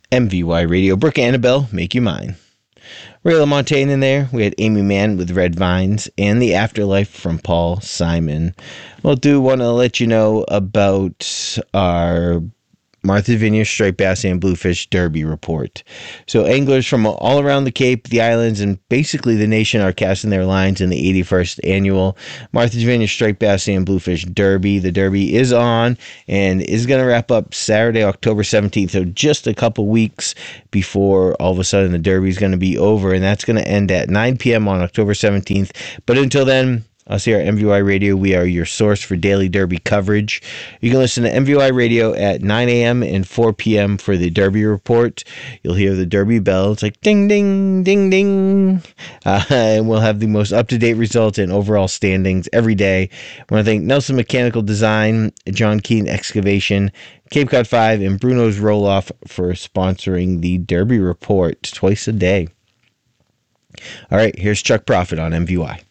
MVY Radio. Brooke Annabelle, make you mine. Ray LaMontagne in there. We had Amy Mann with Red Vines and The Afterlife from Paul Simon. Well, do want to let you know about our Martha's Vineyard Striped Bass and Bluefish Derby report. So anglers from all around the Cape, the islands, and basically the nation are casting their lines in the 81st annual Martha's Vineyard Striped Bass and Bluefish Derby. The Derby is on and is going to wrap up Saturday, October 17th. So just a couple weeks before all of a sudden the Derby is going to be over, and that's going to end at 9 p.m. on October 17th. But until then, us here at MVY Radio, we are your source for daily Derby coverage. You can listen to MVY Radio at 9 a.m. and 4 p.m. for the Derby report. You'll hear the Derby bell. It's like ding, ding, ding, ding. And we'll have the most up-to-date results and overall standings every day. I want to thank Nelson Mechanical Design, John Keane Excavation, Cape Cod 5, and Bruno's Roll-Off for sponsoring the Derby report twice a day. All right, here's Chuck Prophet on MVY.